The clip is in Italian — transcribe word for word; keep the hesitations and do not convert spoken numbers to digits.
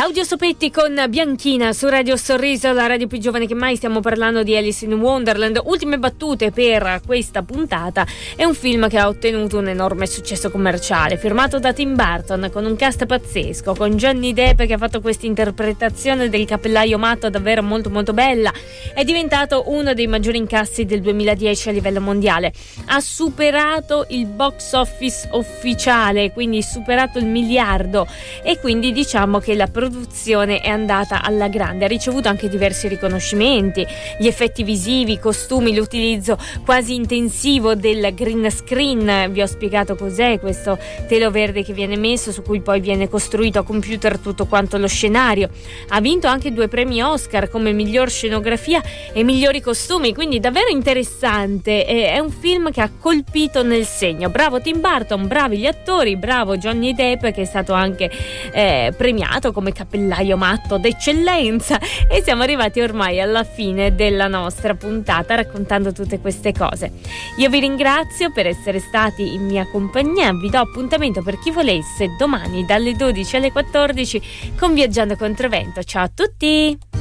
Claudio Sopetti con Bianchina su Radio Sorriso, la radio più giovane che mai. Stiamo parlando di Alice in Wonderland. Ultime battute per questa puntata. È un film che ha ottenuto un enorme successo commerciale, firmato da Tim Burton, con un cast pazzesco, con Johnny Depp che ha fatto questa interpretazione del cappellaio matto davvero molto molto bella. È diventato uno dei maggiori incassi del duemiladieci a livello mondiale. Ha superato il box office ufficiale, quindi superato il miliardo, e quindi diciamo che la produzione è andata alla grande. Ha ricevuto anche diversi riconoscimenti, gli effetti visivi, i costumi, l'utilizzo quasi intensivo del green screen. Vi ho spiegato cos'è questo telo verde che viene messo, su cui poi viene costruito a computer tutto quanto lo scenario. Ha vinto anche due premi Oscar come miglior scenografia e migliori costumi, quindi davvero interessante. È un film che ha colpito nel segno. Bravo Tim Burton, bravi gli attori, bravo Johnny Depp, che è stato anche eh, premiato come cappellaio matto d'eccellenza. E siamo arrivati ormai alla fine della nostra puntata raccontando tutte queste cose. Io vi ringrazio per essere stati in mia compagnia. Vi do appuntamento, per chi volesse, domani dalle dodici alle quattordici con Viaggiando Controvento. Ciao a tutti!